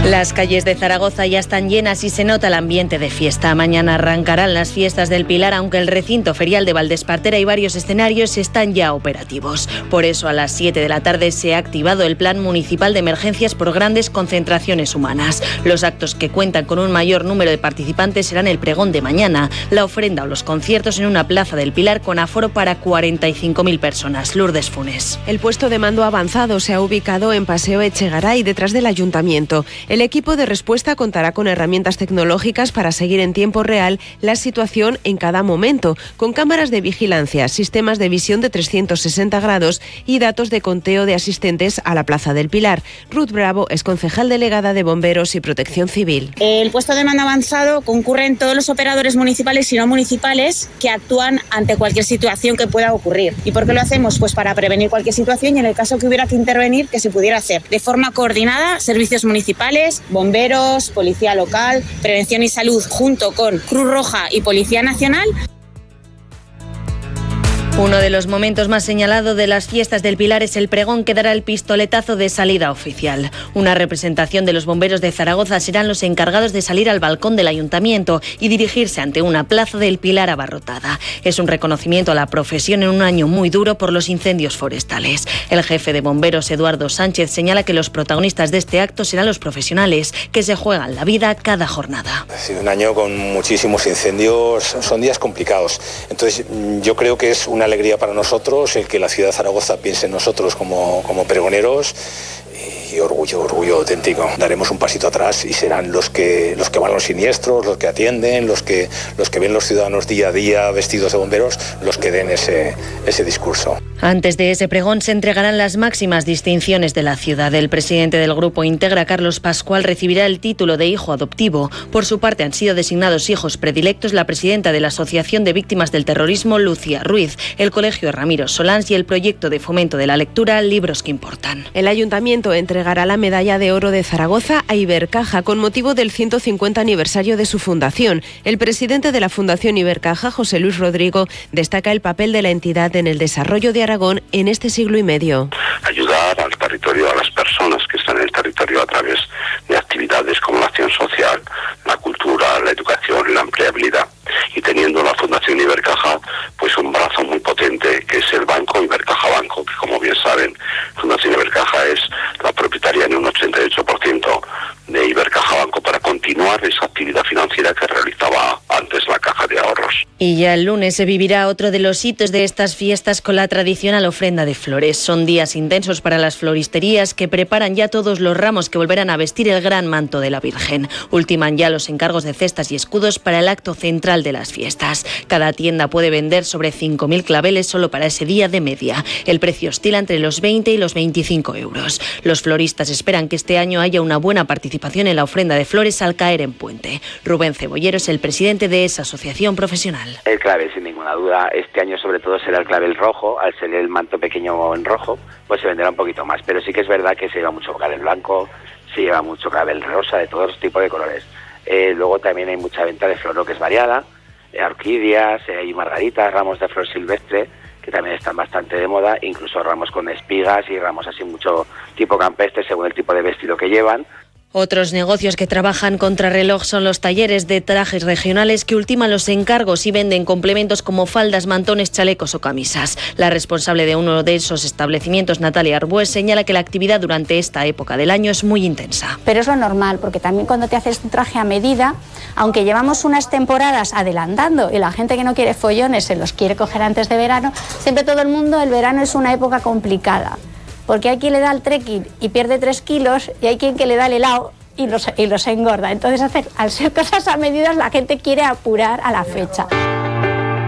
Las calles de Zaragoza ya están llenas y se nota el ambiente de fiesta. Mañana arrancarán las fiestas del Pilar, aunque el recinto ferial de Valdespartera y varios escenarios están ya operativos. Por eso, a las 7 de la tarde se ha activado el Plan Municipal de Emergencias por grandes concentraciones humanas. Los actos que cuentan con un mayor número de participantes serán el pregón de mañana, la ofrenda o los conciertos en una plaza del Pilar con aforo para 45.000 personas. Lourdes Funes. El puesto de mando avanzado se ha ubicado en Paseo Echegaray, detrás del Ayuntamiento. El equipo de respuesta contará con herramientas tecnológicas para seguir en tiempo real la situación en cada momento, con cámaras de vigilancia, sistemas de visión de 360 grados y datos de conteo de asistentes a la Plaza del Pilar. Ruth Bravo es concejal delegada de Bomberos y Protección Civil. El puesto de mando avanzado concurren todos los operadores municipales y no municipales que actúan ante cualquier situación que pueda ocurrir. ¿Y por qué lo hacemos? Pues para prevenir cualquier situación y en el caso que hubiera que intervenir, que se pudiera hacer de forma coordinada, servicios municipales, bomberos, policía local, prevención y salud junto con Cruz Roja y Policía Nacional. Uno de los momentos más señalados de las fiestas del Pilar es el pregón que dará el pistoletazo de salida oficial. Una representación de los bomberos de Zaragoza serán los encargados de salir al balcón del Ayuntamiento y dirigirse ante una plaza del Pilar abarrotada. Es un reconocimiento a la profesión en un año muy duro por los incendios forestales. El jefe de bomberos, Eduardo Sánchez, señala que los protagonistas de este acto serán los profesionales que se juegan la vida cada jornada. Ha sido un año con muchísimos incendios, son días complicados. Entonces yo creo que es una alegría para nosotros el que la ciudad de Zaragoza piense en nosotros como pregoneros y orgullo auténtico. Daremos un pasito atrás y serán los que van a los siniestros, los que atienden, los que ven los ciudadanos día a día vestidos de bomberos, los que den ese discurso. Antes de ese pregón se entregarán las máximas distinciones de la ciudad. El presidente del Grupo Integra, Carlos Pascual, recibirá el título de hijo adoptivo. Por su parte han sido designados hijos predilectos la presidenta de la Asociación de Víctimas del Terrorismo, Lucía Ruiz, el Colegio Ramiro Solans y el proyecto de fomento de la lectura Libros que Importan. El Ayuntamiento entregará la Medalla de Oro de Zaragoza a Ibercaja con motivo del 150 aniversario de su fundación. El presidente de la Fundación Ibercaja, José Luis Rodrigo, destaca el papel de la entidad en el desarrollo de Aragón en este siglo y medio. Ayudar al territorio, a las personas que están en el territorio a través de actividades como la acción social, la cultura, la educación, la empleabilidad. Y teniendo la Fundación Ibercaja, pues un brazo muy potente que es el banco Ibercaja Banco, que como bien saben, Fundación Ibercaja es la propietaria en un 88% de Ibercaja Banco para continuar esa actividad financiera que realizaba antes la Caja de Ahorros. Y ya el lunes se vivirá otro de los hitos de estas fiestas con la tradicional ofrenda de flores. Son días intensos para las floristerías que preparan ya todos los ramos que volverán a vestir el gran manto de la Virgen. Ultiman ya los encargos de cestas y escudos para el acto central de las fiestas. Cada tienda puede vender sobre 5.000 claveles solo para ese día de media. El precio oscila entre los 20 y los 25 euros. Los floristas esperan que este año haya una buena participación en la ofrenda de flores al caer en puente. Rubén Cebollero es el presidente de esa asociación profesional. El clavel, sin ninguna duda, este año sobre todo será el clavel rojo. Al ser el manto pequeño en rojo, pues se venderá un poquito más. Pero sí que es verdad que se lleva mucho clavel blanco, se lleva mucho clavel rosa, de todos los tipos de colores. Luego también hay mucha venta de flor, lo que es variada, orquídeas, hay margaritas, ramos de flor silvestre, que también están bastante de moda, incluso ramos con espigas y ramos así mucho tipo campestre según el tipo de vestido que llevan. Otros negocios que trabajan contrarreloj son los talleres de trajes regionales que ultiman los encargos y venden complementos como faldas, mantones, chalecos o camisas. La responsable de uno de esos establecimientos, Natalia Arbues, señala que la actividad durante esta época del año es muy intensa. Pero es lo normal, porque también cuando te haces un traje a medida, aunque llevamos unas temporadas adelantando y la gente que no quiere follones se los quiere coger antes de verano, siempre todo el mundo, el verano es una época complicada. Porque hay quien le da el trekking y pierde 3 kilos y hay quien que le da el helado y los engorda. Entonces, al ser cosas a medidas, la gente quiere apurar a la fecha.